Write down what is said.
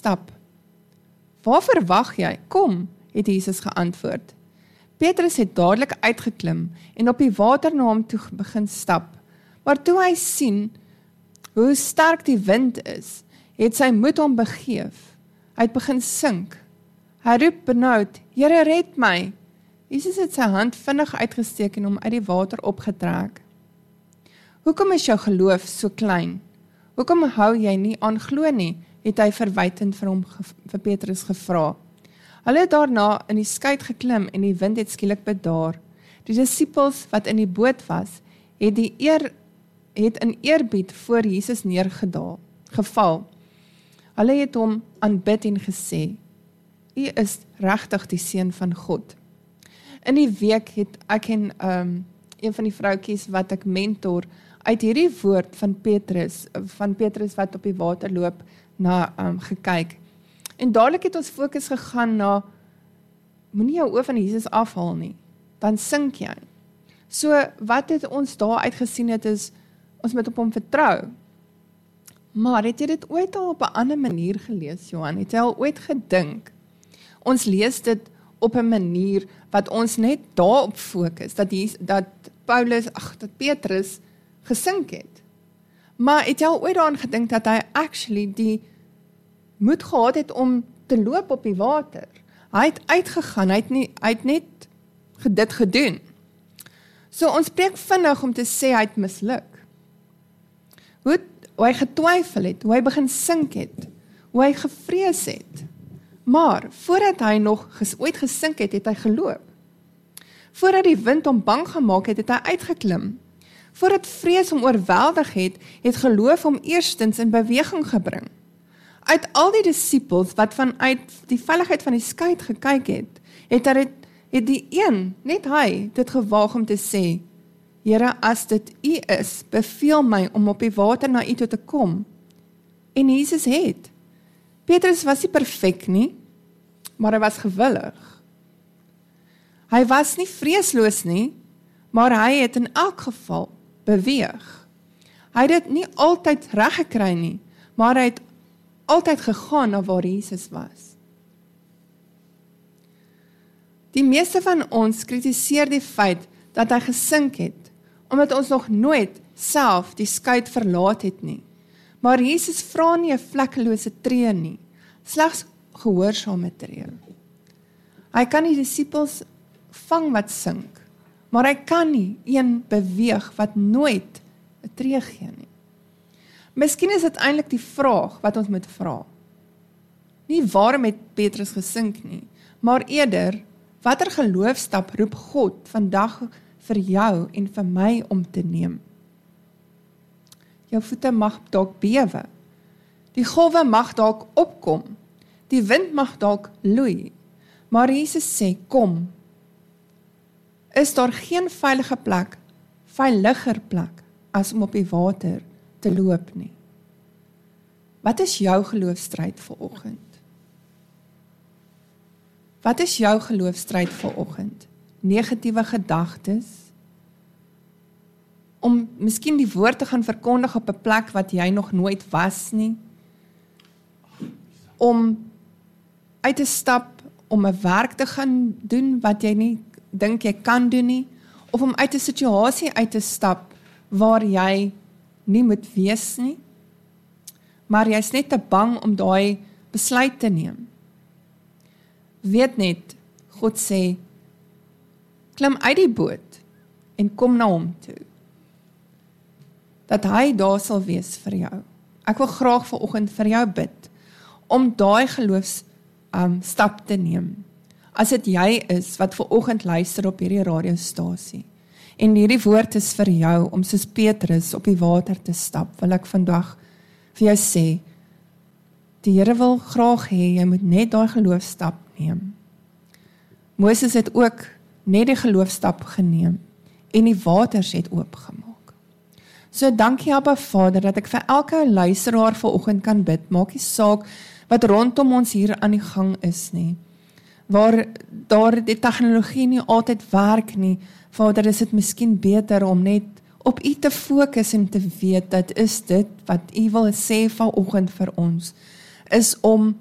stap. Waar verwag jy? Kom, het Jesus geantwoord. Petrus het dadelik uitgeklim en op die water na hom toe begin stap. Maar toe hy sien hoe sterk die wind is, het sy moed hom begeef. Hy het begin sink. Hy roep benoud, Here, red my. Jesus het sy hand vinnig uitgesteek en hom uit die water opgetrek. Hoekom is jou geloof so klein? Hoekom hou jy nie aan glo nie? Het hy verwytend vir Petrus gevra. Hulle het daarna in die skuit geklim en die wind het skielik bedaar. Die disippels wat in die boot was, het in eerbied voor Jesus geval. Hulle het hom aanbid en gesê, U is regtig die seun van God. In die week het ek en een van die vroutjies wat ek mentor, uit hierdie woord van Petrus wat op die water loop, na gekyk. En dadelik het ons fokus gegaan na, moenie jou oë van Jesus afhaal nie, dan sink jy. So wat het ons daar uitgesien het is, ons moet op hom vertrou. Maar het jy dit ooit al op 'n ander manier gelees, Johan? Het jy al ooit gedink? Ons lees dit op 'n manier wat ons net daarop fokus, dat Petrus gesink het. Maar het jy al ooit daaraan gedink dat hy actually die moed gehad het om te loop op die water? Hy het uitgegaan, hy het net dit gedoen. So ons spreek vinnig om te sê hy het misluk. Hoe hy getwyfel het, hoe hy begin sink het, hoe hy gevrees het. Maar voordat hy nog ooit gesink het, het hy geloop. Voordat die wind hom bang gemaak het, het hy uitgeklim. Voordat vrees hom oorweldig het, het geloof hom eerstens in beweging gebring. Uit al die disippels wat vanuit die veiligheid van die skuit gekyk het die een, net hy, dit gewaag om te sê, Here, as dit U is, beveel my om op die water na U toe te kom. En Jesus het. Petrus was nie perfek nie, maar hy was gewillig. Hy was nie vreesloos nie, maar hy het in elk geval beweeg. Hy het dit nie altyd reg gekry nie, maar hy het altyd gegaan na waar Jesus was. Die meeste van ons kritiseer die feit dat hy gesink het, omdat ons nog nooit self die skuit verlaat het nie. Maar Jesus vra nie 'n vlekkelose tree nie, slegs gehoorsame tree. Hy kan die disippels vang wat sink, maar hy kan nie een beweeg wat nooit 'n tree gee nie. Miskien is dit eintlik die vraag wat ons moet vra. Nie waarom het Petrus gesink nie, maar eerder, watter geloofstap roep God vandag vir jou en vir my om te neem? Jou voete mag dalk bewe, die golwe mag dalk opkom, die wind mag dalk loei, maar Jesus sê, kom. Is daar geen veiliger plek, as om op die water te loop nie? Wat is jou geloofstryd vanoggend? Wat is jou geloofstryd vanoggend? Negatiewe gedagtes? Om miskien die woord te gaan verkondig op 'n plek wat jy nog nooit was nie? Om uit te stap, om 'n werk te gaan doen wat jy nie dink jy kan doen nie? Of om uit 'n situasie uit te stap waar jy nie moet wees nie? Maar jy's net te bang om daai besluit te neem. Weet net, God sê, klim uit die boot en kom na hom toe. Dat hy daar sal wees vir jou. Ek wil graag vanoggend vir jou bid, om daai geloofsstap te neem. As dit jy is, wat vanoggend luister op hierdie radiostasie, en hierdie woord is vir jou, om soos Petrus op die water te stap, wil ek vandag vir jou sê, die Here wil graag hê, jy moet net daai geloofstap neem. Moses het ook net die geloofstap geneem, en die waters het oopgemaak. So dankie Abba Vader, dat ek vir elke luisteraar vanoggend kan bid, maak nie saak wat rondom ons hier aan die gang is nie, waar daar die tegnologie nie altyd werk nie, Vader, is dit miskien beter om net op U te fokus en te weet, dat is dit wat U wil sê vanoggend vir ons, is om